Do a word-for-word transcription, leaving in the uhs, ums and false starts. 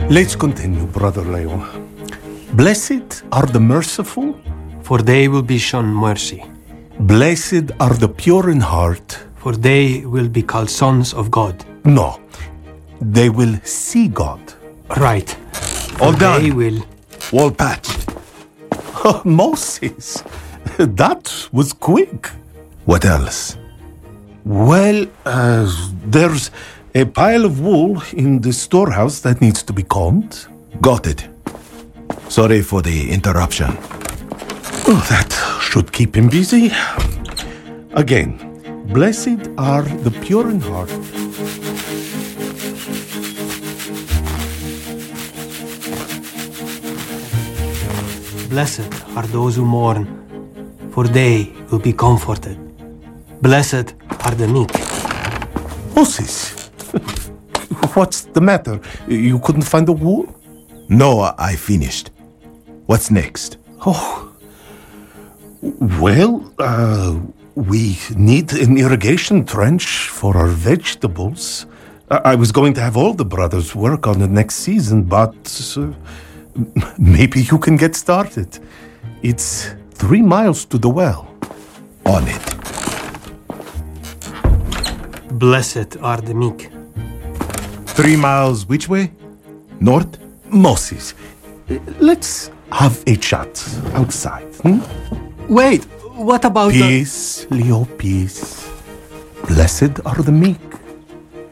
Let's continue, Brother Leo. Blessed are the merciful, for they will be shown mercy. Blessed are the pure in heart, for they will be called sons of God. No, they will see God. Right. All For done. They will. Wall patched. Oh, Moses, that was quick. What else? Well, uh, there's a pile of wool in the storehouse that needs to be combed. Got it. Sorry for the interruption. Oh, that should keep him busy. Again, blessed are the pure in heart. Blessed are those who mourn, for they will be comforted. Blessed are the meek. Moses, what's the matter? You couldn't find the wool? No, I finished. What's next? Oh, well, uh, we need an irrigation trench for our vegetables. I, I was going to have all the brothers work on it next season, but uh, maybe you can get started. It's three miles to the well. On it. Blessed are the meek. Three miles which way? North? Moses, let's have a chat outside. Hmm? Wait, what about the... Peace, Leo, peace. Blessed are the meek.